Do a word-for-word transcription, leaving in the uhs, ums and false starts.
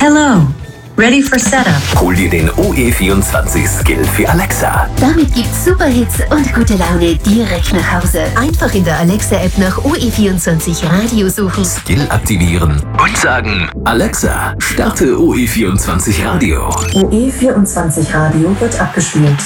Hello. Ready for setup. Hol dir den O E vierundzwanzig Skill für Alexa. Damit gibt's Superhits und gute Laune direkt nach Hause. Einfach in der Alexa-App nach O E vierundzwanzig Radio suchen. Skill aktivieren und sagen: Alexa, starte O E vierundzwanzig Radio. O E vierundzwanzig Radio wird abgespielt.